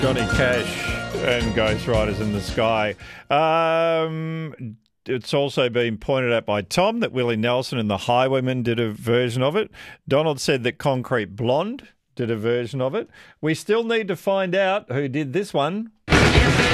Johnny Cash and Ghost Riders in the Sky. It's also been pointed out by Tom that Willie Nelson and the Highwaymen did a version of it. Donald said that Concrete Blonde did a version of it. We still need to find out who did this one.